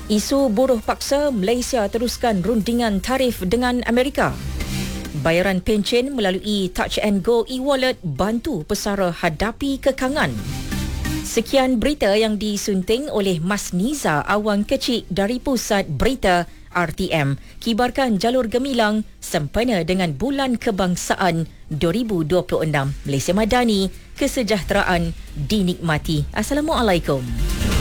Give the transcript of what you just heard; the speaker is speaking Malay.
Isu buruh paksa, Malaysia teruskan rundingan tarif dengan Amerika. Bayaran pencen melalui Touch and Go e-wallet bantu pesara hadapi kekangan. Sekian berita yang disunting oleh Mas Niza Awang Kecik dari Pusat Berita RTM. Kibarkan jalur gemilang sempena dengan Bulan Kebangsaan 2026. Malaysia Madani, kesejahteraan dinikmati. Assalamualaikum.